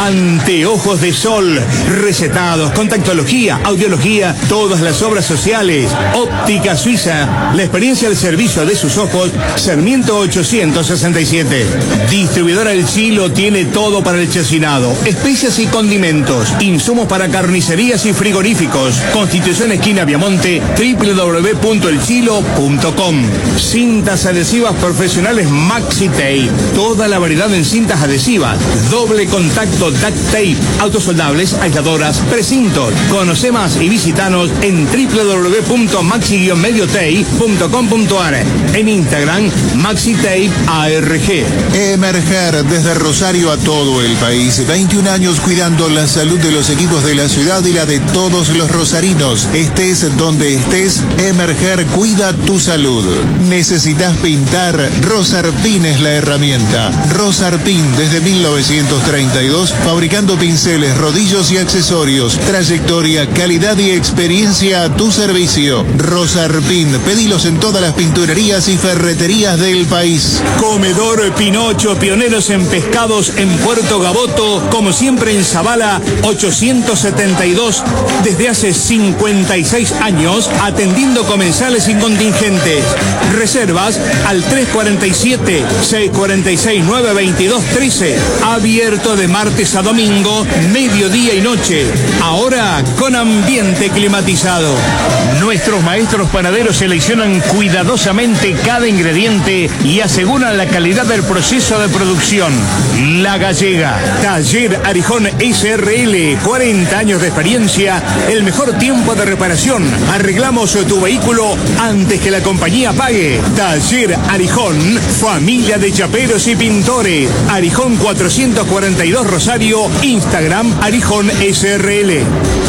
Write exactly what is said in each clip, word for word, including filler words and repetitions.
Anteojos de sol, recetados, contactología, audiología, todas las obras sociales. Óptica Suiza, la experiencia al servicio de sus ojos. Sarmiento ochocientos sesenta y siete. Distribuidora El Chilo tiene todo para el chacinado, especias y condimentos, insumos para carnicerías y frigoríficos. Constitución esquina Viamonte, doble u doble u doble u punto el chilo punto com. Cintas adhesivas profesionales Maxi Tape, toda la variedad en cintas adhesivas, doble contacto duct tape, autosoldables, aisladoras, precintos. Conoce más y visitanos en doble u doble u doble u punto maxi guion medio tape punto com punto a r. En Instagram, Maxi Tape A R G. Emerger desde Rosario a todo el país. veintiún años cuidando la salud de los equipos de la ciudad y la de todos los rosarinos. Estés donde estés, Emerger cuida tu salud. ¿Necesitas pintar? Rosarpin es la herramienta. Rosarpin desde mil novecientos treinta y dos, fabricando pinceles, rodillos y accesorios. Trayectoria, calidad y experiencia a tu servicio. Rosarpin, pedilos en todas las pinturerías y ferreterías del país. Comedor Pinocho, pioneros en pescados en Puerto Gaboto, como siempre en Zabala ochocientos setenta y dos, desde hace cincuenta y seis años, atendiendo comensales y contingentes. Reservas al tres cuatro siete, seis cuatro seis, nueve dos dos uno tres, abierto de martes a domingo, mediodía y noche, ahora con ambiente climatizado. Nuestros maestros panaderos seleccionan cuidadosamente cada ingrediente y aseguran la calidad del proceso de producción. La Gallega, Taller Arijón S R L, cuarenta años de experiencia, el mejor tiempo de reparación. Arreglamos tu vehículo antes que la compañía pague. Taller Arijón, familia de chaperos y pintores. Arijón cuatrocientos cuarenta y dos Rosario, Instagram Arijón S R L.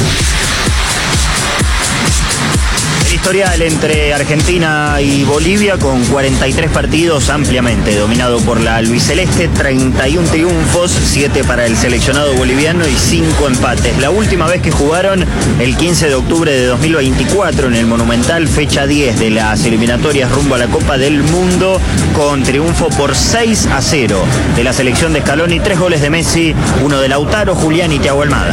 Historial entre Argentina y Bolivia con cuarenta y tres partidos ampliamente dominado por la albiceleste, treinta y uno triunfos, siete para el seleccionado boliviano y cinco empates. La última vez que jugaron el quince de octubre de dos mil veinticuatro en el Monumental, fecha diez de las eliminatorias rumbo a la Copa del Mundo, con triunfo por seis a cero de la selección de Scaloni, tres goles de Messi, uno de Lautaro, Julián y Thiago Almada.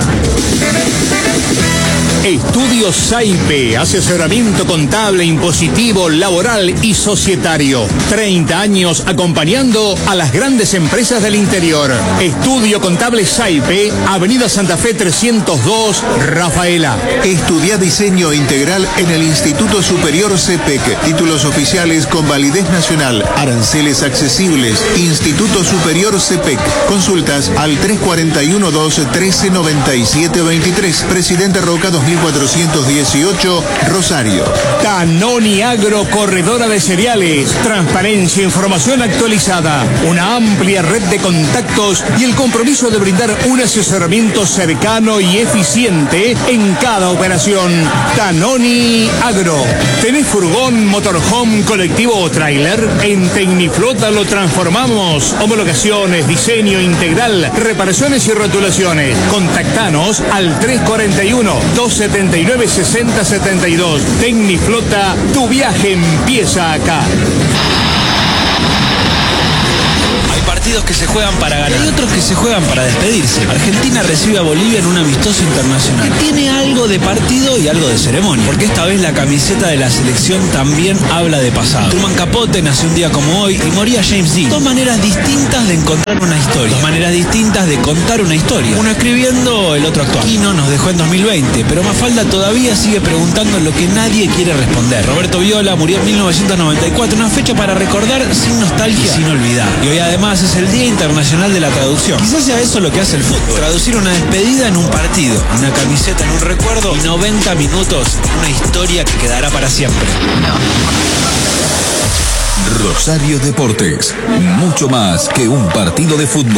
Estudios Saipe, asesoramiento contable, impositivo, laboral y societario. treinta años acompañando a las grandes empresas del interior. Estudio Contable Saipe, Avenida Santa Fe trescientos dos, Rafaela. Estudia diseño integral en el Instituto Superior C E P E C. Títulos oficiales con validez nacional, aranceles accesibles. Instituto Superior C E P E C. Consultas al tres cuatro uno dos, trece noventa y siete veintitrés. Presidente Roca dos mil cuatrocientos dieciocho, Rosario. Danoni Agro, corredora de cereales. Transparencia, información actualizada. Una amplia red de contactos y el compromiso de brindar un asesoramiento cercano y eficiente en cada operación. Danoni Agro. ¿Tenés furgón, motorhome, colectivo o tráiler? En Tecniflota lo transformamos. Homologaciones, diseño integral, reparaciones y rotulaciones. Contactanos al tres cuatro uno, dos setenta y nueve, sesenta setenta y dos. Tecniflota, tu viaje empieza acá. Partidos que se juegan para ganar. Hay otros que se juegan para despedirse. Argentina recibe a Bolivia en un amistoso internacional que tiene algo de partido y algo de ceremonia, porque esta vez la camiseta de la selección también habla de pasado. Truman Capote nació un día como hoy y moría James Dean. Dos maneras distintas de encontrar una historia, dos maneras distintas de contar una historia, uno escribiendo, el otro actuando. Quino nos dejó en dos mil veinte, pero Mafalda todavía sigue preguntando lo que nadie quiere responder. Roberto Viola murió en mil novecientos noventa y cuatro, una fecha para recordar sin nostalgia y sin olvidar. Y hoy además es el Día Internacional de la Traducción. Quizás sea eso lo que hace el fútbol. Traducir una despedida en un partido, una camiseta en un recuerdo y noventa minutos en una historia que quedará para siempre. Rosario Deportes, mucho más que un partido de fútbol.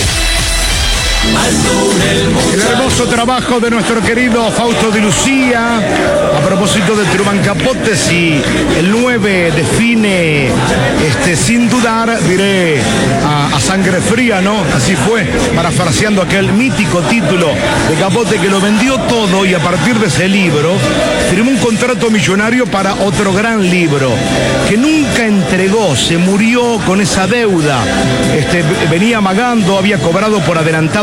El hermoso trabajo de nuestro querido Fausto Di Lucía a propósito de Truman Capote. Si el nueve define este, sin dudar, diré a, a sangre fría, ¿no? Así fue, parafraseando aquel mítico título de Capote que lo vendió todo y a partir de ese libro firmó un contrato millonario para otro gran libro que nunca entregó, se murió con esa deuda. Este, venía amagando, había cobrado por adelantado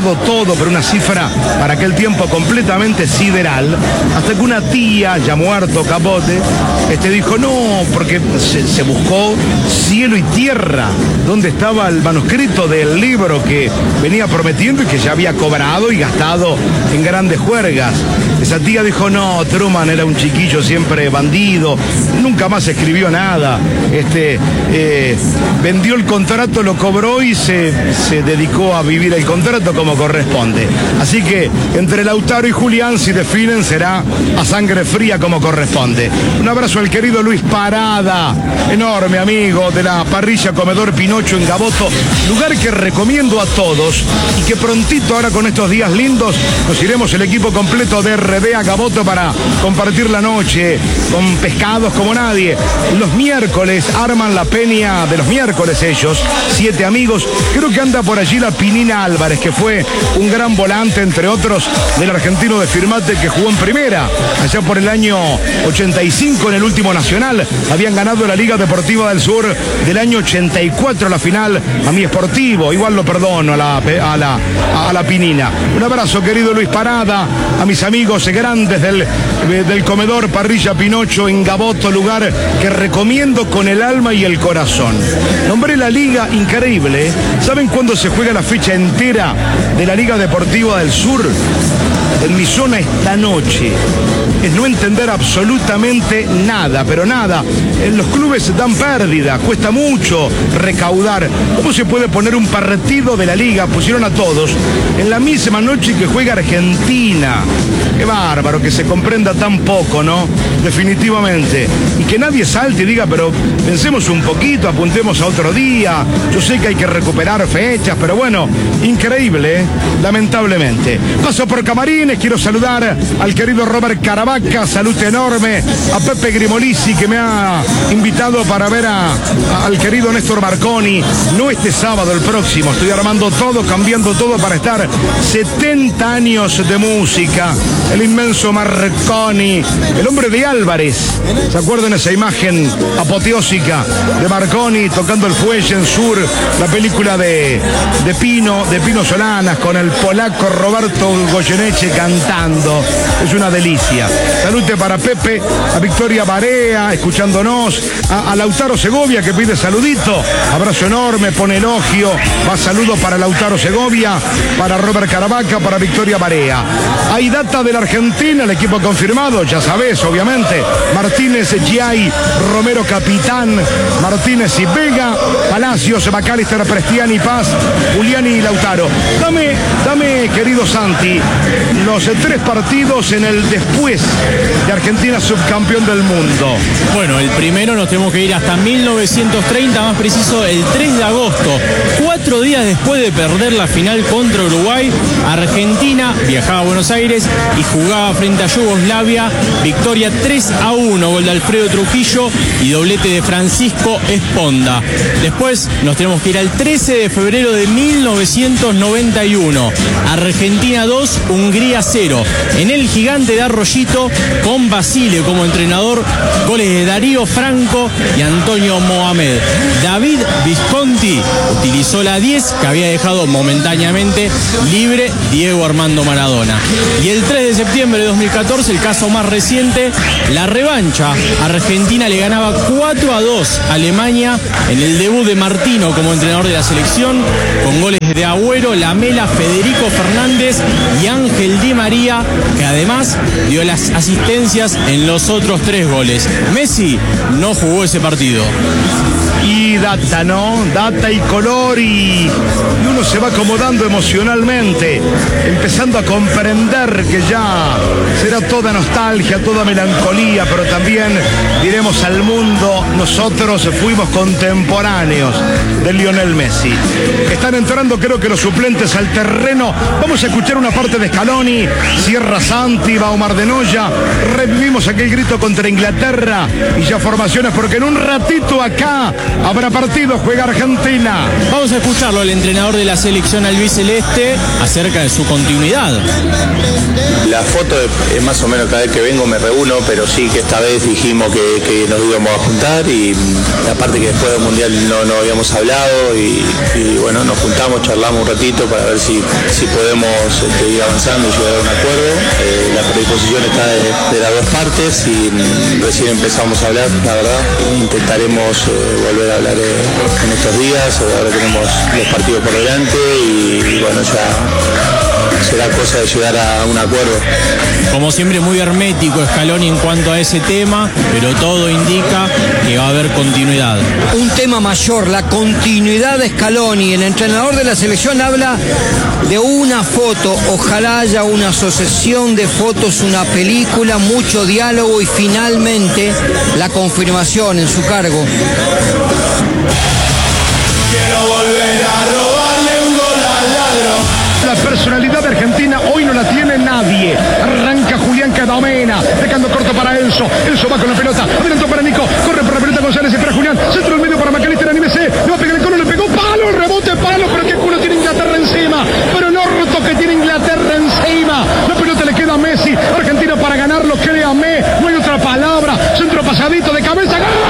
todo, todo, pero una cifra para aquel tiempo completamente sideral, hasta que una tía, ya muerto Capote, este, dijo, no, porque se, se buscó cielo y tierra, donde estaba el manuscrito del libro que venía prometiendo y que ya había cobrado y gastado en grandes juergas. Esa tía dijo, no, Truman era un chiquillo siempre bandido, nunca más escribió nada, este, eh, vendió el contrato, lo cobró y se, se dedicó a vivir el contrato como corresponde. Así que entre Lautaro y Julián, si definen, será a sangre fría como corresponde. Un abrazo al querido Luis Parada, enorme amigo de la parrilla Comedor Pinocho en Gaboto, lugar que recomiendo a todos y que prontito ahora con estos días lindos nos iremos el equipo completo de R D a Gaboto para compartir la noche con pescados como nadie. Los miércoles arman la peña de los miércoles ellos, siete amigos. Creo que anda por allí la Pinina Álvarez, que fue un gran volante, entre otros, del argentino de Firmate, que jugó en primera allá por el año ochenta y cinco en el último nacional. Habían ganado la Liga Deportiva del Sur del año ochenta y cuatro, la final a mi Sportivo. Igual lo perdono a la, a la, a la Pinina. Un abrazo, querido Luis Parada, a mis amigos grandes del, del Comedor Parrilla Pinocho en Gaboto, lugar que recomiendo con el alma y el corazón. Nombré la liga, increíble. ¿Saben cuándo se juega la fecha entera de la Liga Deportiva del Sur? En mi zona esta noche. Es no entender absolutamente nada, pero nada. En los clubes dan pérdida, cuesta mucho recaudar. ¿Cómo se puede poner un partido de la liga? Pusieron a todos en la misma noche que juega Argentina. Qué bárbaro que se comprenda tan poco, ¿no? Definitivamente. Y que nadie salte y diga, pero pensemos un poquito, apuntemos a otro día. Yo sé que hay que recuperar fechas, pero bueno, increíble, ¿eh? Lamentablemente. Paso por Camarines, quiero saludar al querido Robert Caravaca, salud enorme, a Pepe Grimolisi, que me ha invitado para ver a, a, al querido Néstor Marconi, no este sábado, el próximo. Estoy armando todo, cambiando todo para estar setenta años de música. El inmenso Marconi, el hombre de Álvarez. ¿Se acuerdan esa imagen apoteósica de Marconi tocando el fuelle en Sur, la película de, de Pino, de Pino Solanas, con el polaco Roberto Goyeneche cantando? Es una delicia. Salute para Pepe, a Victoria Barea, escuchándonos, a, a Lautaro Segovia, que pide saludito. Abrazo enorme, pone elogio. Va saludo para Lautaro Segovia, para Robert Caravaca, para Victoria Barea. Hay data de la Argentina, el equipo confirmado, ya sabes, obviamente. Martínez, Giai, Romero Capitán, Martínez y Vega, Palacios, Macalister, Prestiani, Paz, Juliani y Lautaro. Dame, dame, querido Santi, los tres partidos en el después de Argentina subcampeón del mundo. Bueno, el primero nos tenemos que ir hasta mil novecientos treinta, más preciso el tres de agosto. Cuatro días después de perder la final contra Uruguay, Argentina viajaba a Buenos Aires y jugaba frente a Yugoslavia. Victoria tres a uno, gol de Alfredo Trujillo y doblete de Francisco Esponda. Después nos tenemos que ir al trece de febrero de mil novecientos noventa y uno. Argentina dos, Hungría cero. En el Gigante de Arroyito, con Basile como entrenador, goles de Darío Franco y Antonio Mohamed. David Visconti utilizó la diez que había dejado momentáneamente libre Diego Armando Maradona. Y el tres de septiembre de dos mil catorce, el caso más reciente, la revancha. Argentina le ganaba cuatro a dos a Alemania en el debut de Martino como entrenador de la selección, con goles de Agüero, Lamela, Federico Fernández y Ángel Di María, que además dio las asistencias en los otros tres goles. Messi no jugó ese partido. Y data, ¿no? Data y color, y, y uno se va acomodando emocionalmente, empezando a comprender que ya será toda nostalgia, toda melancolía, pero también diremos al mundo, nosotros fuimos contemporáneos de Lionel Messi. Están entrando, creo que los suplentes al terreno. Vamos a escuchar una parte de Scaloni, Sierra Santi, Baumar de Noya. Revivimos aquel grito contra Inglaterra y ya formaciones, porque en un ratito acá habrá para partido juega Argentina. Vamos a escucharlo, el entrenador de la selección albiceleste, acerca de su continuidad. La foto es más o menos cada vez que vengo me reúno, pero sí que esta vez dijimos que, que nos íbamos a juntar y aparte que después del Mundial no, no habíamos hablado y, y bueno, nos juntamos, charlamos un ratito para ver si, si podemos este, ir avanzando y llegar a un acuerdo. Eh, la predisposición está de, de las dos partes y recién empezamos a hablar, la verdad. Intentaremos eh, volver a hablar eh, en estos días, ahora tenemos los partidos por delante y, y bueno, ya será cosa de llegar a un acuerdo. Como siempre, muy hermético Scaloni en cuanto a ese tema, pero todo indica que va a haber continuidad. Un tema mayor, la continuidad de Scaloni. El entrenador de la selección habla de una foto, ojalá haya una asociación de fotos, una película, mucho diálogo y finalmente la confirmación en su cargo. Quiero volver a robarle un gol al ladrón. La personalidad de Argentina hoy no la tiene nadie. Arranca Julián Cadamena, dejando corto para Enzo. Enzo va con la pelota, adelantó para Nico, corre por la pelota González, espera Julián, centro del medio para Macalister, anímese, le va a pegar el cono, le pegó palo, el rebote palo, pero qué culo tiene Inglaterra encima, pero el orto que tiene Inglaterra encima. La pelota le queda a Messi, Argentina para ganarlo, créame, no hay otra palabra. Centro pasadito de cabeza, ¡gol!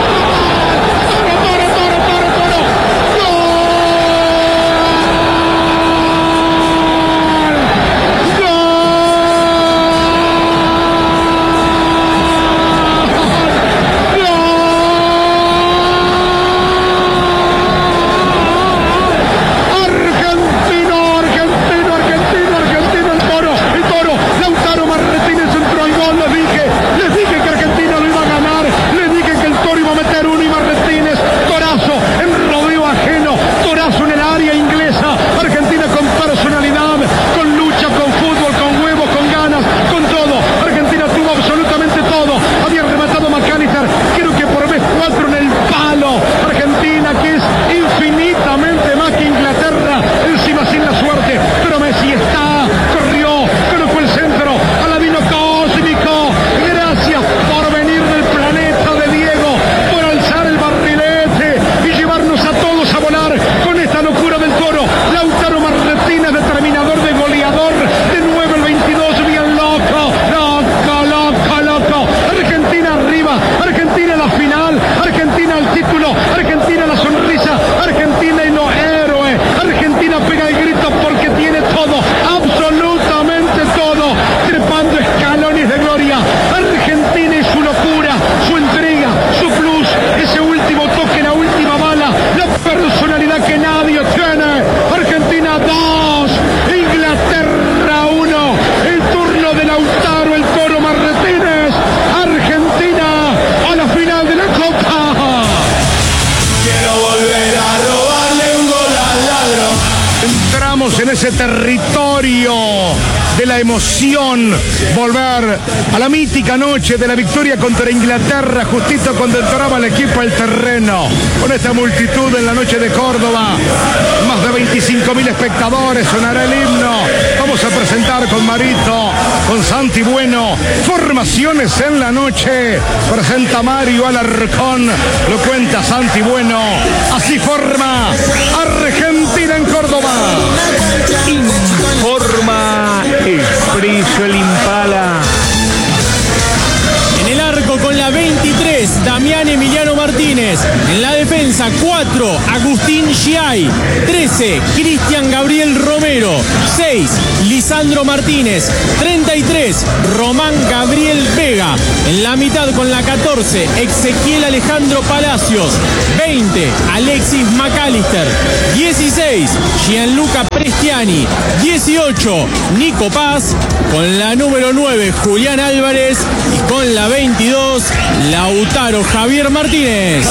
En ese territorio de la emoción, volver a la mítica noche de la victoria contra Inglaterra, justito cuando entraba el equipo al terreno, con esta multitud en la noche de Córdoba, más de veinticinco mil espectadores, sonará el himno. Vamos a presentar con Marito, con Santi Bueno, formaciones en la noche, presenta Mario Alarcón, lo cuenta Santi Bueno, así forma Argentina en Córdoba. Informa Expreso el Impala. En el arco con la veintitrés, Damián Emiliano Martínez. En la defensa, cuatro, Agustín Giai. trece, Cristian Gabriel Romero. seis, Lisandro Martínez. treinta y tres, Román Gabriel Vega. En la mitad con la catorce, Ezequiel Alejandro Palacios. veinte, Alexis McAllister. dieciséis, Gianluca Prestiani. dieciocho, Nico Paz. Con la número nueve, Julián Álvarez. Y con la veintidós, Lautaro Javier Martínez.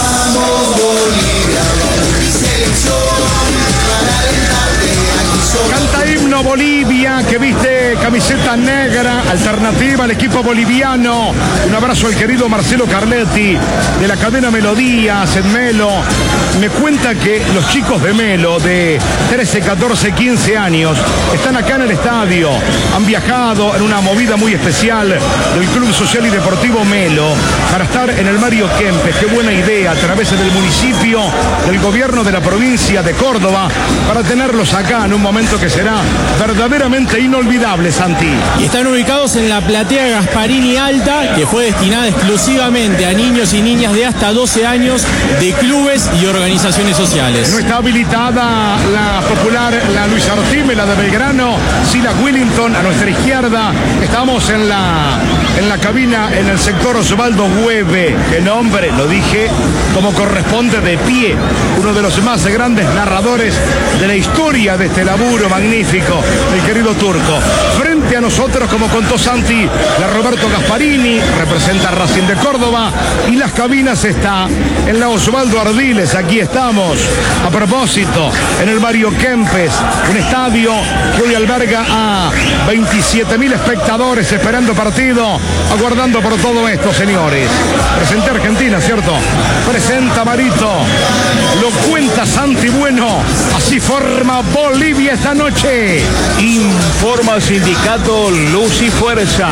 Canta himno Himno Bolivia, que viste camiseta negra, alternativa al equipo boliviano. Un abrazo al querido Marcelo Carletti, de la cadena Melodías en Melo. Me cuenta que los chicos de Melo, de trece, catorce, quince años, están acá en el estadio. Han viajado en una movida muy especial del Club Social y Deportivo Melo para estar en el Mario Kempes. Qué buena idea, a través del municipio, del gobierno de la provincia de Córdoba, para tenerlos acá en un momento que será verdaderamente inolvidable, Santi. Y están ubicados en la platea Gasparini Alta, que fue destinada exclusivamente a niños y niñas de hasta doce años de clubes y organizaciones sociales. No está habilitada la popular, la Luis Artime, la de Belgrano, Sila Willington a nuestra izquierda. Estamos en la, en la cabina, en el sector Osvaldo Hueve. Qué nombre, lo dije como corresponde, de pie. Uno de los más grandes narradores de la historia de este laburo magnífico, el querido Turco. Frente a nosotros, como contó Santi, la Roberto Gasparini, representa Racing de Córdoba, y las cabinas está en la Osvaldo Ardiles. Aquí estamos, a propósito, en el Mario Kempes, un estadio que hoy alberga a veintisiete mil espectadores esperando partido, aguardando por todo esto, señores. Presenta Argentina, ¿cierto? Presenta Marito, lo cuenta Santi Bueno. Así forma Bolivia esta noche. Informa el sindicato Luz y Fuerza.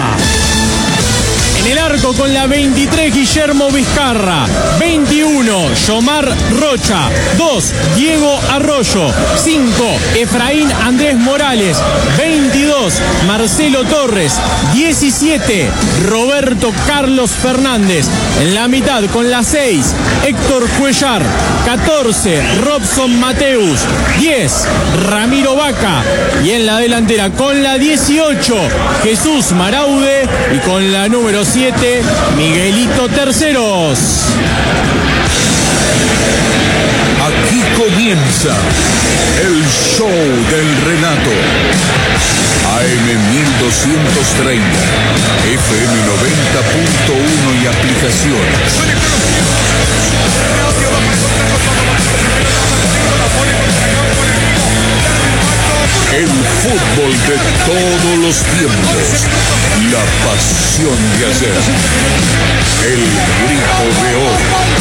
En el arco con la veintitrés, Guillermo Vizcarra. veintiuno, Yomar Rocha. dos, Diego Arroyo. cinco, Efraín Andrés Morales. veintidós, Marcelo Torres. diecisiete, Roberto Carlos Fernández. En la mitad con la seis, Héctor Cuellar. catorce, Robson Mateus. diez, Ramiro Vaca. Y en la delantera con la dieciocho, Jesús Maraude. Y con la número siete, Miguelito Terceros. Aquí comienza el show del relato. A M mil doscientos treinta, F M noventa punto uno y aplicaciones. El fútbol de todos los tiempos, la pasión de ayer, el grito de hoy.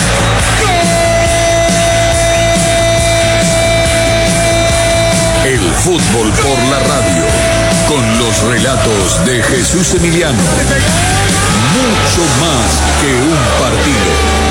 El fútbol por la radio, con los relatos de Jesús Emiliano. Mucho más que un partido.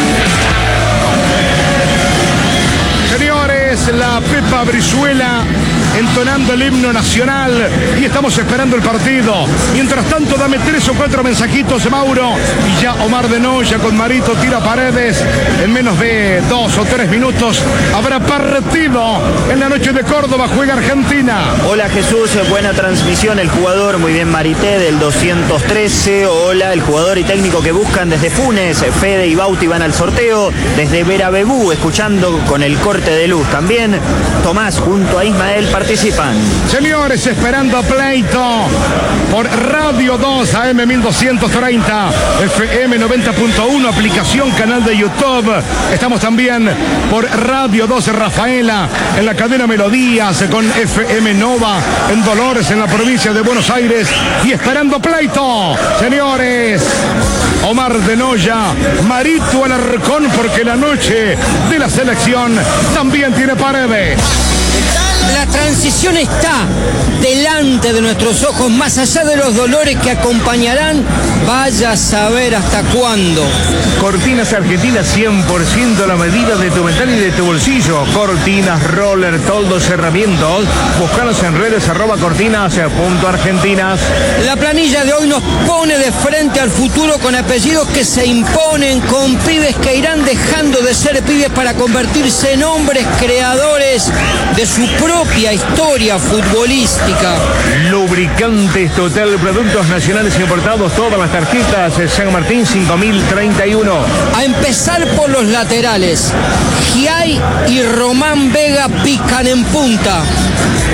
Señores, la Pepa Brizuela entonando el himno nacional, y estamos esperando el partido. Mientras tanto, dame tres o cuatro mensajitos, Mauro, y ya Omar de Noya con Marito tira paredes. En menos de dos o tres minutos habrá partido en la noche de Córdoba. Juega Argentina. Hola Jesús, buena transmisión. El jugador, muy bien, Marité del doscientos trece. Hola, el jugador y técnico que buscan desde Funes, Fede y Bauti van al sorteo. Desde Verabebú, escuchando con el corte de luz. También Tomás junto a Ismael participan. Señores, esperando pleito por Radio dos A M mil doscientos treinta, F M noventa punto uno, aplicación, canal de YouTube. Estamos también por Radio dos Rafaela, en la cadena Melodías, con F M Nova en Dolores, en la provincia de Buenos Aires, y esperando pleito, señores. Omar de Noya, Marito Alarcón, porque la noche de la selección también tiene paredes. La transición está delante de nuestros ojos, más allá de los dolores que acompañarán, vaya a saber hasta cuándo. Cortinas Argentinas, cien por ciento la medida de tu mental y de tu bolsillo. Cortinas, roller, toldos, herramientas. Búscanos en redes arroba cortinas punto argentinas. La planilla de hoy nos pone de frente al futuro con apellidos que se imponen, con pibes que irán dejando de ser pibes para convertirse en hombres creadores de su propia historia futbolística. Lubricantes Total, productos nacionales importados, todas las tarjetas, San Martín cinco mil treinta y uno. A empezar por los laterales, Giai y Román Vega pican en punta.